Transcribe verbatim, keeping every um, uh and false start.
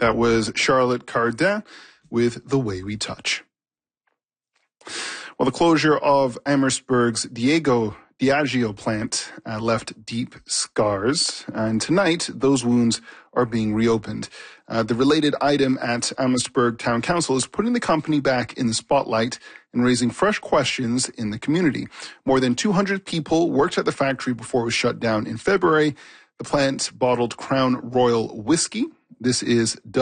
That was Charlotte Cardin with The Way We Touch. Well, the closure of Amherstburg's Diego Diageo plant uh, left deep scars, and tonight those wounds are being reopened. Uh, the related item at Amherstburg Town Council is putting the company back in the spotlight and raising fresh questions in the community. More than two hundred people worked at the factory before it was shut down in February. The plant bottled Crown Royal whiskey. This is